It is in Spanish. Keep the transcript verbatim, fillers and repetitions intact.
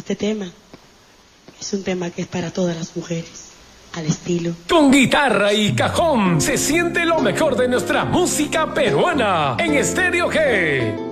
Este tema es un tema que es para todas las mujeres, al estilo. Con guitarra y cajón se siente lo mejor de nuestra música peruana en Estéreo G.